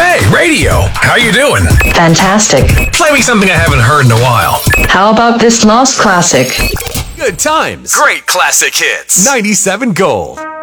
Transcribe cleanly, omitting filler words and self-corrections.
Hey, radio. How you doing? Fantastic. Play me something I haven't heard in a while. How about this lost classic? Good times. Great classic hits. 97 Gold.